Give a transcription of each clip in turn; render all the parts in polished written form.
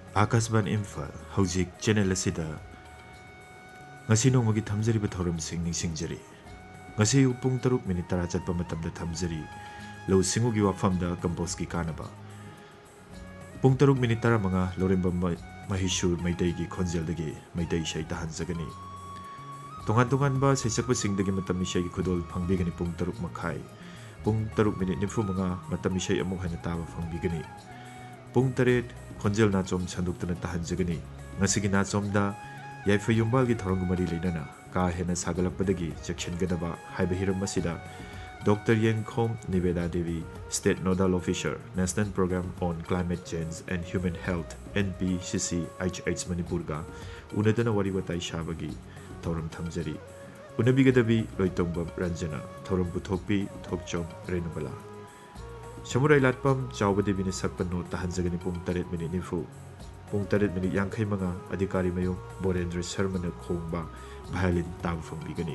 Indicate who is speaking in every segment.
Speaker 1: Akashvani Imphal हौजिक channel असिदा ngasi nongmagi thamjari ba thoram sing ningsingjari ngasi upung taruk minit tara chatpa matamda thamjari lo singu gi wafam da compose ki kanaba pung taruk minit tara manga loremba mahishur maitei gi khonjel dagi maitei shai ta hanjagani tongan tongan ba saisak ba sing dagi matam shai gi khudol phangbigani pung taruk makhai pung taruk minit nifu manga matam shai amuk hana taba phangbigani pung taret khonjel na chom chanduk ta hanjagani ngasi gi na chom da याइफा युम्बाल की थोरंगुमरी लेना का हेना सागलपदगी चेक्शनगदबा हाइबा Hiram मसिदा doctor येंगखोम Niveda Devi state nodal officer national programme on climate change and human health NPCC HH Manipur का उनदना worry बताई शाबगी theorem थमजरी उनबिगदबी लोइतोंबम Ranjana theorem पुथोकपी Thokchom रेनुबला samurai लाटपम चावदेवी ने सकपनो तहंजगनी पुंग 8 minute निफु pung 8 minit yangkai manga adhikari mayong Borendra Sharma na khongba violin tabu fangbigani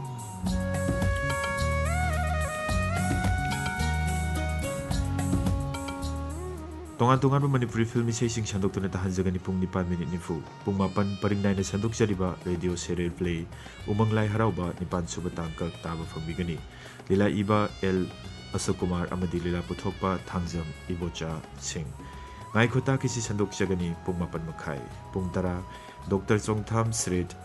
Speaker 1: tongan ba Manipuri film isai sing sandok tuna tahanjagani pung 9 minit nifu pung 8 paringnai na sandok jariba radio serial play umanglai harauba 9 suba tangkak tabu fangbigani lila iba L Ashok Kumar amadi lila puthokpa thangjam ibocha singh ngai khota kisi sandok jagani pung 8 makhai pung tara Dr. Chongtham Srit